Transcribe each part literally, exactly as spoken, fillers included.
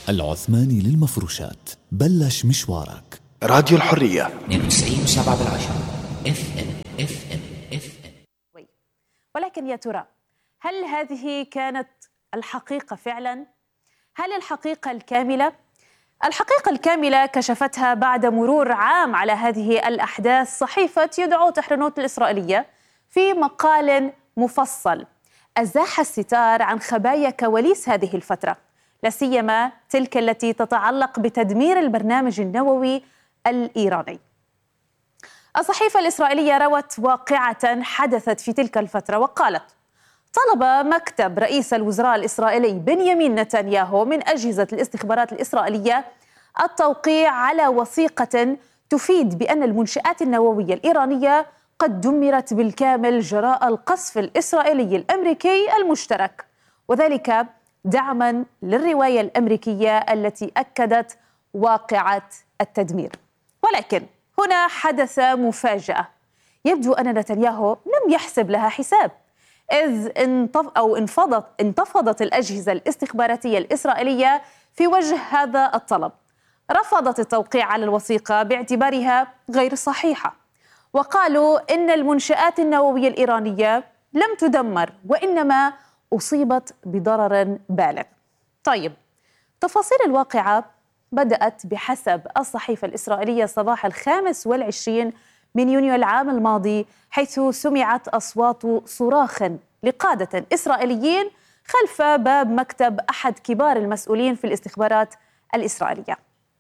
العثماني للمفروشات، بلش مشوارك. راديو الحرية اثنين وتسعين وسبعة بالعشرة اف ام اف ام اف ام. ولكن يا ترى هل هذه كانت الحقيقة فعلا؟ هل الحقيقة الكاملة؟ الحقيقة الكاملة كشفتها بعد مرور عام على هذه الأحداث صحيفة يدعوت أحرنوت الإسرائيلية في مقال مفصل أزاح الستار عن خبايا كواليس هذه الفترة، لا سيما تلك التي تتعلق بتدمير البرنامج النووي الإيراني. الصحيفة الإسرائيلية روت واقعة حدثت في تلك الفترة وقالت: طلب مكتب رئيس الوزراء الإسرائيلي بنيامين نتنياهو من أجهزة الاستخبارات الإسرائيلية التوقيع على وثيقة تفيد بأن المنشآت النووية الإيرانية قد دمرت بالكامل جراء القصف الإسرائيلي الأمريكي المشترك، وذلك دعما للرواية الأمريكية التي أكدت واقعة التدمير. ولكن هنا حدث مفاجأة، يبدو أن نتنياهو لم يحسب لها حساب، إذ انتف أو انفضت انتفضت الأجهزة الاستخباراتية الإسرائيلية في وجه هذا الطلب. رفضت التوقيع على الوثيقة باعتبارها غير صحيحة، وقالوا إن المنشآت النووية الإيرانية لم تدمر وإنما أصيبت بضرر بالغ. طيب، تفاصيل الواقعة بدأت بحسب الصحيفة الإسرائيلية صباح الخامس والعشرين من يونيو العام الماضي، حيث سمعت أصوات صراخ لقادة إسرائيليين خلف باب مكتب أحد كبار المسؤولين في الاستخبارات الإسرائيلية.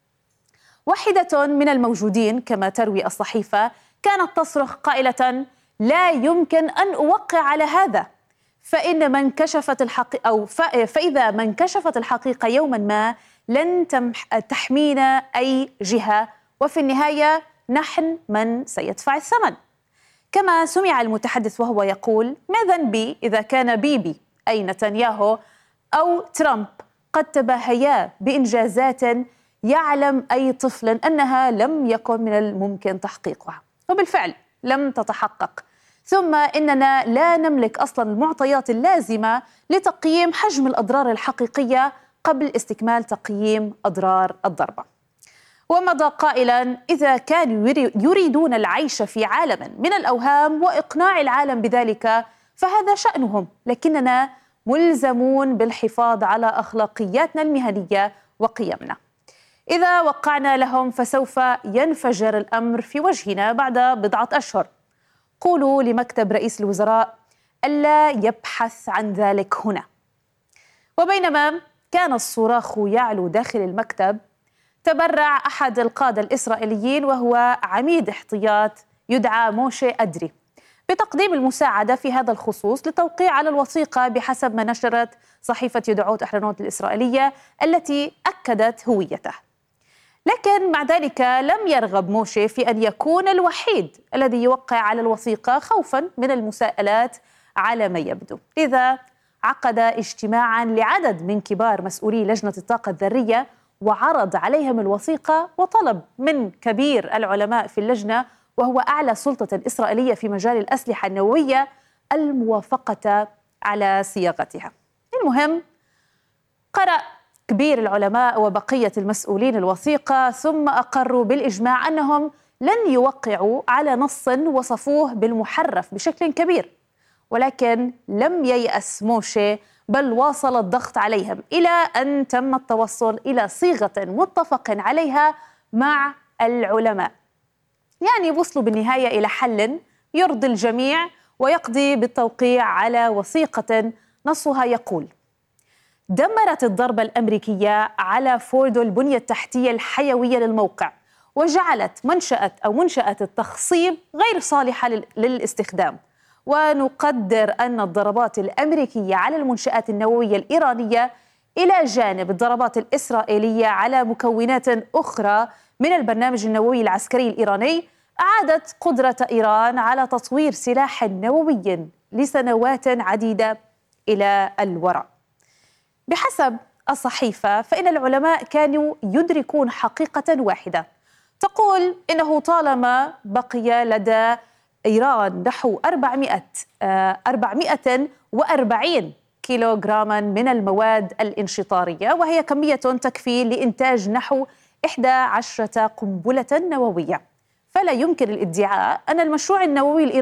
واحدة من الموجودين كما تروي الصحيفة كانت تصرخ قائلة: لا يمكن أن أوقع على هذا، فإن من كشفت الحقيقة أو فإذا من كشفت الحقيقة يوما ما لن تحمينا أي جهة، وفي النهاية نحن من سيدفع الثمن. كما سمع المتحدث وهو يقول: ما ذنبي إذا كان بيبي أي نتنياهو أو ترامب قد تباهيا بإنجازات يعلم أي طفل أنها لم يكن من الممكن تحقيقها، وبالفعل لم تتحقق. ثم إننا لا نملك أصلا المعطيات اللازمة لتقييم حجم الأضرار الحقيقية قبل استكمال تقييم أضرار الضربة. ومضى قائلا: إذا كانوا يريدون العيش في عالم من الأوهام وإقناع العالم بذلك فهذا شأنهم، لكننا ملزمون بالحفاظ على أخلاقياتنا المهنية وقيمنا. إذا وقعنا لهم فسوف ينفجر الأمر في وجهنا بعد بضعة أشهر. قولوا لمكتب رئيس الوزراء ألا يبحث عن ذلك هنا. وبينما كان الصراخ يعلو داخل المكتب، تبرع أحد القادة الإسرائيليين وهو عميد احتياط يدعى موشي أدري بتقديم المساعدة في هذا الخصوص لتوقيع على الوثيقة بحسب ما نشرت صحيفة يدعوت أحرنوت الإسرائيلية التي أكدت هويته. لكن مع ذلك لم يرغب موشي في أن يكون الوحيد الذي يوقع على الوثيقة خوفا من المساءلات على ما يبدو. لذا عقد اجتماعا لعدد من كبار مسؤولي لجنة الطاقة الذرية وعرض عليهم الوثيقة، وطلب من كبير العلماء في اللجنة وهو أعلى سلطة إسرائيلية في مجال الأسلحة النووية الموافقة على صياغتها. المهم، قرأ كبير العلماء وبقية المسؤولين الوثيقة ثم أقروا بالإجماع أنهم لن يوقعوا على نص وصفوه بالمحرف بشكل كبير. ولكن لم ييأس موشي، بل واصل الضغط عليهم إلى أن تم التوصل إلى صيغة متفق عليها مع العلماء. يعني وصلوا بالنهاية إلى حل يرضي الجميع ويقضي بالتوقيع على وثيقة نصها يقول: دمرت الضربة الأمريكية على فوردو البنية التحتية الحيوية للموقع، وجعلت منشأة أو منشأة التخصيب غير صالحة للاستخدام، ونقدر أن الضربات الأمريكية على المنشآت النووية الإيرانية إلى جانب الضربات الإسرائيلية على مكونات أخرى من البرنامج النووي العسكري الإيراني أعادت قدرة إيران على تطوير سلاح نووي لسنوات عديدة إلى الوراء. بحسب الصحيفة فإن العلماء كانوا يدركون حقيقة واحدة تقول إنه طالما بقي لدى إيران نحو أربعمائة وأربعين كيلوغراما من المواد الانشطارية، وهي كمية تكفي لإنتاج نحو إحدى عشرة قنبلة نووية. فلا يمكن الادعاء أن المشروع النووي